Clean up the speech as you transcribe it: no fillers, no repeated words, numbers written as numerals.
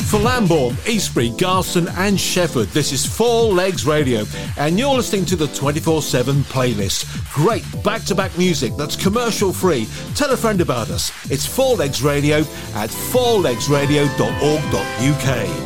For Lambourne, Eastbury, Garston and Shefford, this is Four Legs Radio, and you're listening to the 24/7 playlist. Great back-to-back music that's commercial-free. Tell a friend about us. It's Four Legs Radio at fourlegsradio.org.uk.